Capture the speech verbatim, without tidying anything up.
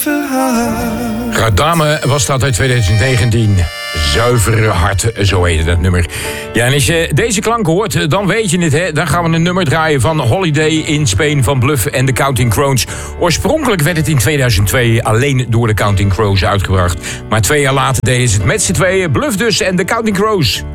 Radame was dat uit twintig negentien. Zuivere hart, zo heette dat nummer. Ja, en als je deze klanken hoort, dan weet je het, hè. Dan gaan we een nummer draaien van Holiday in Spain van Bluff en de Counting Crows. Oorspronkelijk werd het in tweeduizend twee alleen door de Counting Crows uitgebracht. Maar twee jaar later deden ze het met z'n tweeën, Bluff dus en de Counting Crows.